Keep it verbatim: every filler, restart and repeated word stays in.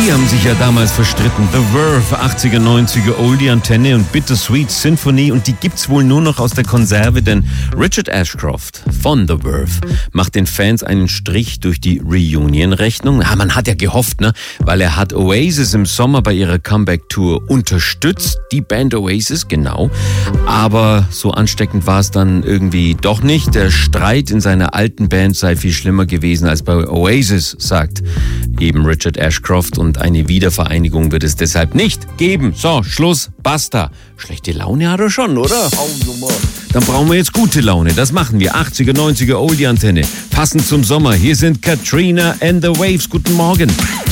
Die haben sich ja damals verstritten. The Verve, achtziger, neunziger Oldie-Antenne und Bittersweet Symphony. Und die gibt's wohl nur noch aus der Konserve, denn Richard Ashcroft von The Verve macht den Fans einen Strich durch die Reunion-Rechnung. Ah, man hat ja gehofft, ne? Weil er hat Oasis im Sommer bei ihrer Comeback-Tour unterstützt. Die Band Oasis, genau. Aber so ansteckend war es dann irgendwie doch nicht. Der Streit in seiner alten Band sei viel schlimmer gewesen als bei Oasis, sagt eben Richard Ashcroft. Und eine Wiedervereinigung wird es deshalb nicht geben. So, Schluss, basta. Schlechte Laune hat er schon, oder? Dann brauchen wir jetzt gute Laune. Das machen wir. achtziger, neunziger Oldie-Antenne. Passend zum Sommer. Hier sind Katrina and the Waves. Guten Morgen.